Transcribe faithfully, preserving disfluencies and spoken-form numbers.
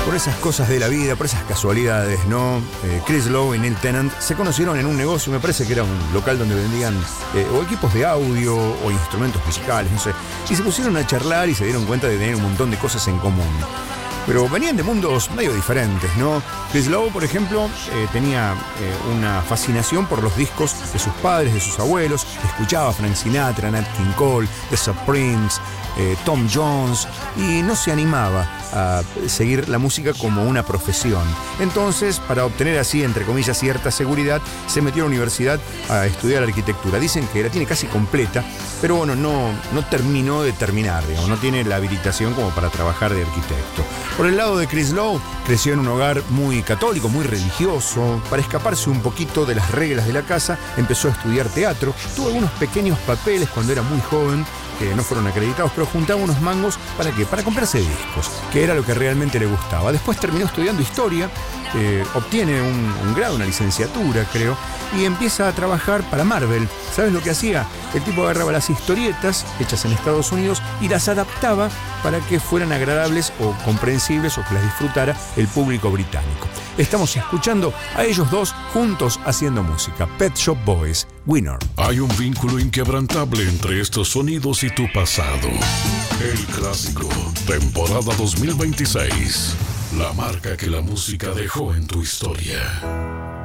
Por esas cosas de la vida, por esas casualidades, ¿no? Eh, Chris Lowe y Neil Tennant se conocieron en un negocio, me parece que era un local donde vendían eh, o equipos de audio o instrumentos musicales, no sé. Y se pusieron a charlar y se dieron cuenta de tener un montón de cosas en común. Pero venían de mundos medio diferentes, ¿no? Chris Lowe, por ejemplo, eh, tenía eh, una fascinación por los discos de sus padres, de sus abuelos. Escuchaba a Frank Sinatra, Nat King Cole, The Supremes, eh, Tom Jones, y no se animaba a seguir la música como una profesión. Entonces, para obtener así, entre comillas, cierta seguridad, se metió a la universidad a estudiar arquitectura. Dicen que la tiene casi completa, pero bueno, no, no terminó de terminar, digamos, no tiene la habilitación como para trabajar de arquitecto. Por el lado de Chris Lowe, creció en un hogar muy católico, muy religioso. Para escaparse un poquito de las reglas de la casa, empezó a estudiar teatro. Tuvo algunos pequeños papeles cuando era muy joven, que no fueron acreditados, pero juntaba unos mangos, ¿para qué? Para comprarse discos, que era lo que realmente le gustaba. Después terminó estudiando historia, eh, obtiene un, un grado, una licenciatura, creo, y empieza a trabajar para Marvel. ¿Sabes lo que hacía? El tipo agarraba las historietas hechas en Estados Unidos y las adaptaba para que fueran agradables o comprensibles o que las disfrutara el público británico. Estamos escuchando a ellos dos juntos haciendo música. Pet Shop Boys, Winner. Hay un vínculo inquebrantable entre estos sonidos y tu pasado. El clásico, temporada dos mil veintiséis. La marca que la música dejó en tu historia.